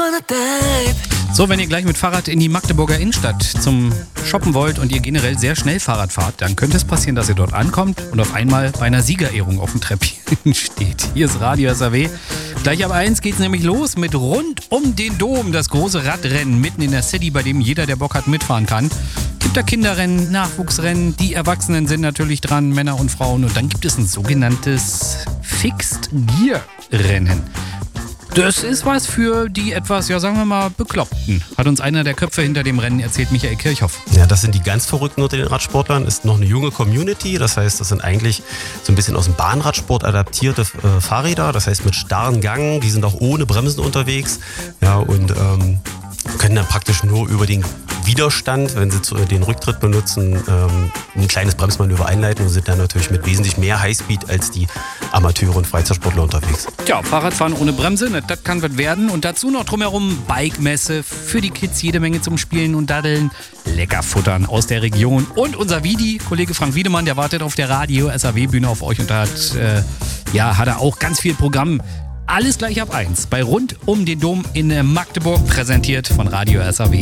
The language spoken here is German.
So, wenn ihr gleich mit Fahrrad in die Magdeburger Innenstadt zum Shoppen wollt und ihr generell sehr schnell Fahrrad fahrt, dann könnte es passieren, dass ihr dort ankommt und auf einmal bei einer Siegerehrung auf dem Treppchen steht. Hier ist Radio SAW. Gleich ab 1 geht's nämlich los mit Rund um den Dom, das große Radrennen mitten in der City, bei dem jeder, der Bock hat, mitfahren kann. Gibt da Kinderrennen, Nachwuchsrennen, die Erwachsenen sind natürlich dran, Männer und Frauen. Und dann gibt es ein sogenanntes Fixed Gear Rennen. Das ist was für die etwas, ja sagen wir mal, Bekloppten. Hat uns einer der Köpfe hinter dem Rennen erzählt, Michael Kirchhoff. Ja, das sind die ganz Verrückten unter den Radsportlern. Ist noch eine junge Community. Das heißt, das sind eigentlich so ein bisschen aus dem Bahnradsport adaptierte Fahrräder. Das heißt mit starren Gang. Die sind auch ohne Bremsen unterwegs. Ja, und können dann praktisch nur über den Widerstand, wenn sie den Rücktritt benutzen, ein kleines Bremsmanöver einleiten und sind dann natürlich mit wesentlich mehr Highspeed als die Amateure und Freizeitsportler unterwegs. Tja, Fahrradfahren ohne Bremse, das kann was werden. Und dazu noch drumherum Bike-Messe, für die Kids jede Menge zum Spielen und Daddeln, lecker futtern aus der Region. Und unser Vidi, Kollege Frank Wiedemann, der wartet auf der Radio SAW-Bühne auf euch und da hat er auch ganz viel Programm. Alles gleich ab 1 bei Rund um den Dom in Magdeburg, präsentiert von Radio SAW.